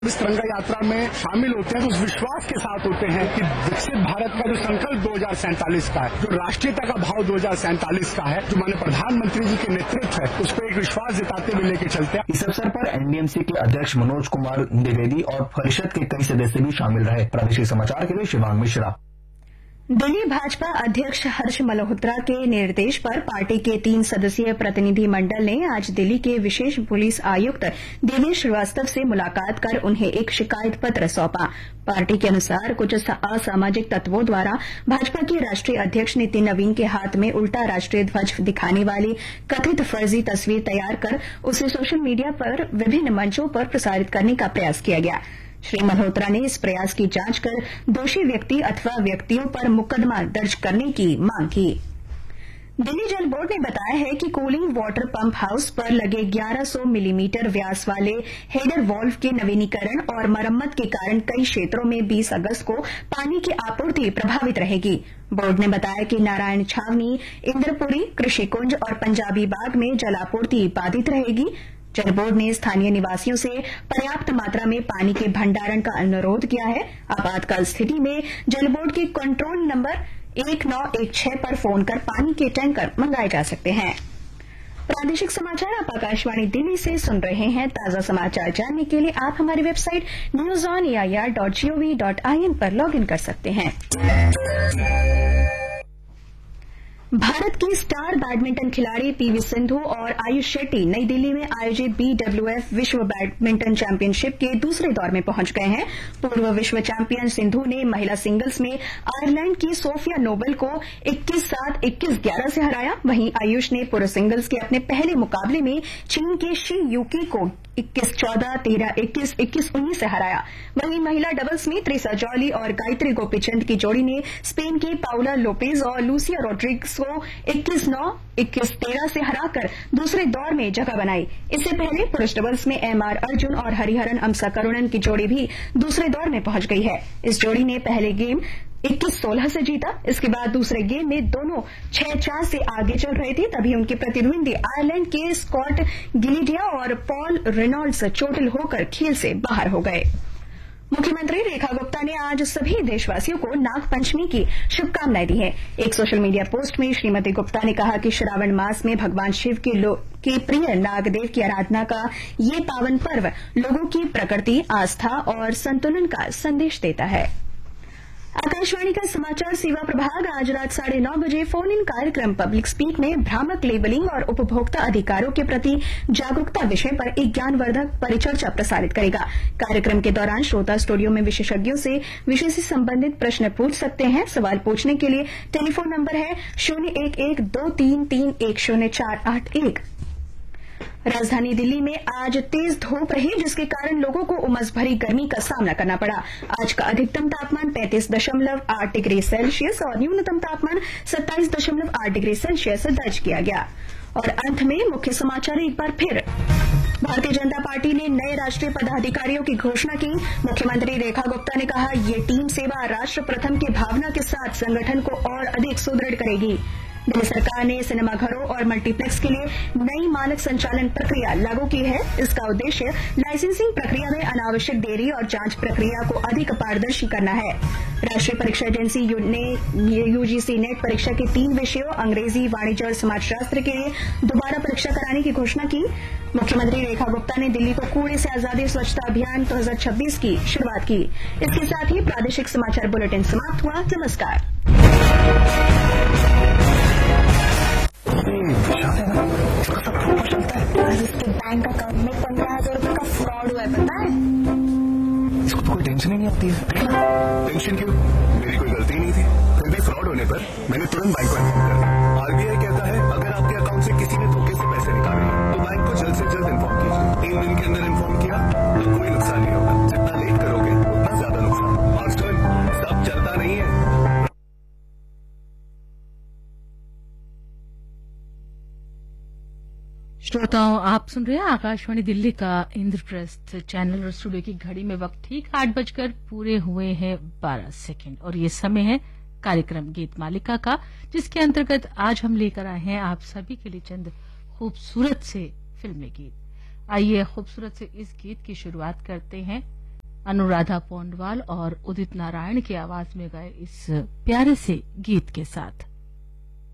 इस तिरंगा यात्रा में शामिल होते हैं तो उस विश्वास के साथ होते हैं कि विकसित भारत का जो संकल्प 2047 का है, जो राष्ट्रीयता का भाव 2047 का है, जो माननीय प्रधानमंत्री जी के नेतृत्व है, उसको एक विश्वास जताते हुए लेके चलते हैं। इस अवसर पर एनडीएमसी के अध्यक्ष मनोज कुमार द्विवेदी और परिषद के कई सदस्य भी शामिल रहे। प्रादेशिक समाचार के लिए शिवांग मिश्रा। दिल्ली भाजपा अध्यक्ष हर्ष मल्होत्रा के निर्देश पर पार्टी के 3 सदस्यीय प्रतिनिधि मंडल ने आज दिल्ली के विशेष पुलिस आयुक्त देवेश श्रीवास्तव से मुलाकात कर उन्हें एक शिकायत पत्र सौंपा। पार्टी के अनुसार कुछ असामाजिक तत्वों द्वारा भाजपा के राष्ट्रीय अध्यक्ष नितिन नवीन के हाथ में उल्टा राष्ट्रीय ध्वज दिखाने वाली कथित फर्जी तस्वीर तैयार कर उसे सोशल मीडिया पर विभिन्न मंचों पर प्रसारित करने का प्रयास किया गया। श्री मल्होत्रा ने इस प्रयास की जांच कर दोषी व्यक्ति अथवा व्यक्तियों पर मुकदमा दर्ज करने की मांग की। दिल्ली जल बोर्ड ने बताया है कि कूलिंग वाटर पंप हाउस पर लगे 1100 मिलीमीटर व्यास वाले हेडर वाल्व के नवीनीकरण और मरम्मत के कारण कई क्षेत्रों में 20 अगस्त को पानी की आपूर्ति प्रभावित रहेगी। बोर्ड ने बताया कि नारायण छावनी, इंद्रपुरी, कृषि कुंज और पंजाबी बाग में जलापूर्ति बाधित रहेगी। जल बोर्ड ने स्थानीय निवासियों से पर्याप्त मात्रा में पानी के भंडारण का अनुरोध किया है। आपातकाल स्थिति में जल बोर्ड के कंट्रोल नंबर 1916 पर फोन कर पानी के टैंकर मंगाए जा सकते हैं। प्रादेशिक समाचार आप आकाशवाणी दिल्ली से सुन रहे हैं। ताजा समाचार जानने के लिए आप हमारी वेबसाइट newsonair.gov.in पर लॉगिन कर सकते हैं। भारत की स्टार बैडमिंटन खिलाड़ी पीवी सिंधु और आयुष शेट्टी नई दिल्ली में आयोजित BWF विश्व बैडमिंटन चैंपियनशिप के दूसरे दौर में पहुंच गए हैं। पूर्व विश्व चैंपियन सिंधु ने महिला सिंगल्स में आयरलैंड की सोफिया नोबल को 21-7, 21-11 से हराया। वहीं आयुष ने पुरुष सिंगल्स के अपने पहले मुकाबले में चीन के शी यूकी को 21-14, 13-21, 21-19 से हराया। वहीं महिला डबल्स में त्रिसा जॉली और गायत्री गोपीचंद की जोड़ी ने स्पेन की पाउला लोपेज और लूसिया रोड्रिग्स को 21-9, 21-13 से हराकर दूसरे दौर में जगह बनाई। इससे पहले पुरुष डबल्स में MR अर्जुन और हरिहरन अम्साकरुणन की जोड़ी भी दूसरे दौर में पहुंच गई है। इस जोड़ी ने पहले गेम 21-16 से जीता। इसके बाद दूसरे गेम में दोनों 6-4 से आगे चल रहे थे, तभी उनके प्रतिद्वंदी आयरलैंड के स्कॉट गिलिडिया और पॉल रेनॉल्ड्स चोटिल होकर खेल से बाहर हो गए। मुख्यमंत्री रेखा गुप्ता ने आज सभी देशवासियों को नाग पंचमी की शुभकामनाएं दी हैं। एक सोशल मीडिया पोस्ट में श्रीमती गुप्ता ने कहा कि श्रावण मास में भगवान शिव के प्रिय नागदेव की आराधना का ये पावन पर्व लोगों की प्रकृति, आस्था और संतुलन का संदेश देता है। आकाशवाणी का समाचार सेवा प्रभाग आज रात 9:30 बजे फोन इन कार्यक्रम पब्लिक स्पीक में भ्रामक लेबलिंग और उपभोक्ता अधिकारों के प्रति जागरूकता विषय पर एक ज्ञानवर्धक परिचर्चा प्रसारित करेगा। कार्यक्रम के दौरान श्रोता स्टूडियो में विशेषज्ञों से विषय से संबंधित प्रश्न पूछ सकते हैं। सवाल पूछने के लिए टेलीफोन नंबर है 011-233-10481। राजधानी दिल्ली में आज तेज धूप रही, जिसके कारण लोगों को उमस भरी गर्मी का सामना करना पड़ा। आज का अधिकतम तापमान 35.8 डिग्री सेल्सियस और न्यूनतम तापमान 27.8 डिग्री सेल्सियस दर्ज किया गया। और अंत में मुख्य समाचार एक बार फिर। भारतीय जनता पार्टी ने नए राष्ट्रीय पदाधिकारियों की घोषणा की। मुख्यमंत्री रेखा गुप्ता ने कहा, ये टीम सेवा राष्ट्र प्रथम की भावना के साथ संगठन को और अधिक सुदृढ़ करेगी। दिल्ली सरकार ने सिनेमाघरों और मल्टीप्लेक्स के लिए नई मानक संचालन प्रक्रिया लागू की है। इसका उद्देश्य लाइसेंसिंग प्रक्रिया में अनावश्यक देरी और जांच प्रक्रिया को अधिक पारदर्शी करना है। राष्ट्रीय परीक्षा एजेंसी ने UGC नेट परीक्षा के 3 विषयों अंग्रेजी, वाणिज्य और समाजशास्त्र के लिए दोबारा परीक्षा कराने की घोषणा की। मुख्यमंत्री रेखा गुप्ता ने दिल्ली को कूड़े से आजादी स्वच्छता अभियान 2026 की शुरुआत की। इसके साथ ही प्रादेशिक समाचार बुलेटिन समाप्त हुआ। नमस्कार। इसके बैंक अकाउंट में 15,000 रुपए का फ्रॉड हुआ है, पता है? इसको तो कोई टेंशन ही नहीं होती है। टेंशन क्यों? मेरी कोई गलती नहीं थी। फिर भी फ्रॉड होने पर मैंने तुरंत बैंक को इन्फॉर्म कर दिया। RBI कहता है, अगर आपके अकाउंट से किसी ने धोखे से पैसे निकाले तो बैंक को जल्द से जल्द इन्फॉर्म कीजिए। 3 दिन के अंदर इन्फॉर्म किया तो कोई नुकसान नहीं होगा। जितना लेट करोगे उतना ज्यादा नुकसान। और सुन, सब चलता नहीं है। श्रोताओं, आप सुन रहे हैं आकाशवाणी दिल्ली का इंद्रप्रस्थ चैनल और स्टूडियो की घड़ी में वक्त ठीक 8 पूरे हुए हैं 12 सेकंड और ये समय है कार्यक्रम गीत मालिका का, जिसके अंतर्गत आज हम लेकर आए हैं आप सभी के लिए चंद खूबसूरत से फिल्मी गीत। आइए खूबसूरत से इस गीत की शुरुआत करते हैं अनुराधा पौंडवाल और उदित नारायण की आवाज में गए इस प्यारे से गीत के साथ।